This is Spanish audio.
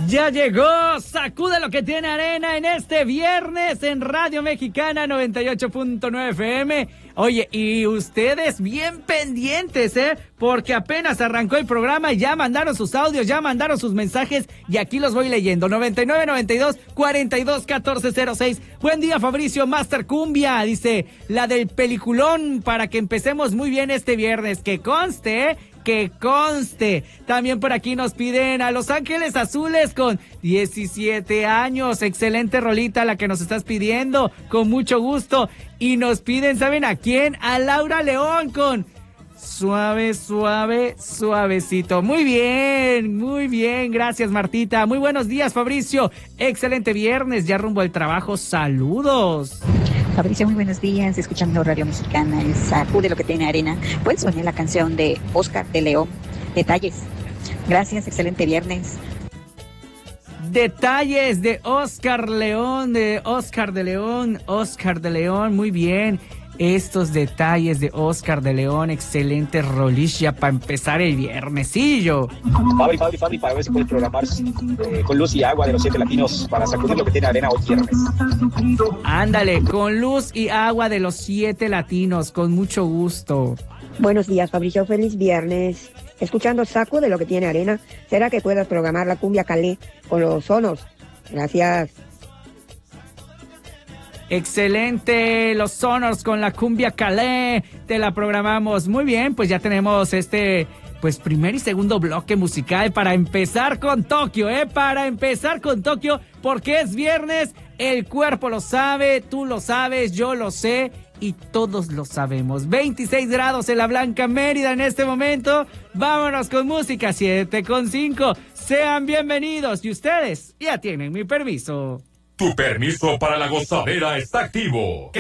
Ya llegó, sacude lo que tiene arena en este viernes en Radio Mexicana 98.9 FM. Oye, y ustedes bien pendientes, porque apenas arrancó el programa y ya mandaron sus audios, ya mandaron sus mensajes y aquí los voy leyendo. 9992-421406. Buen día, Fabricio Master Cumbia. Dice, la del peliculón para que empecemos muy bien este viernes. Que conste, que conste. También por aquí nos piden a Los Ángeles Azules con 17 años. Excelente rolita la que nos estás pidiendo, con mucho gusto. Y nos piden, ¿saben a quién? A Laura León con Suave, Suave, Suavecito. Muy bien, gracias Martita. Muy buenos días, Fabricio. Excelente viernes, ya rumbo al trabajo. Saludos. Fabricio, muy buenos días, escuchando Radio Mexicana, el sacude lo que tiene arena. Puedes poner la canción de Oscar de León, Detalles. Gracias, excelente viernes. Detalles de Oscar de León, muy bien. Estos detalles de Oscar de León, excelente rolilla para empezar el viernesillo. Fabri, para ver si puedes programar con Luz y Agua de los 7 Latinos para sacudir lo que tiene arena hoy viernes. Ándale, con Luz y Agua de los 7 Latinos, con mucho gusto. Buenos días, Fabricio, feliz viernes. Escuchando Saco de lo que tiene arena, ¿será que puedas programar la cumbia calé con los sonos? Gracias. Excelente, los Sonors con la cumbia calé, te la programamos. Muy bien, pues ya tenemos primer y segundo bloque musical para empezar con Tokio, porque es viernes, el cuerpo lo sabe, tú lo sabes, yo lo sé y todos lo sabemos. 26 grados en la Blanca Mérida en este momento. Vámonos con música, 7:5. Sean bienvenidos y ustedes ya tienen mi permiso. Tu permiso para la gozadera está activo.